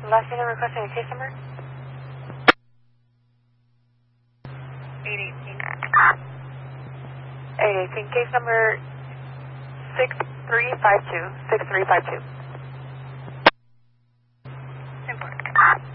Last unit requesting a case number? 818. 818, case number 6352. 6352. Important.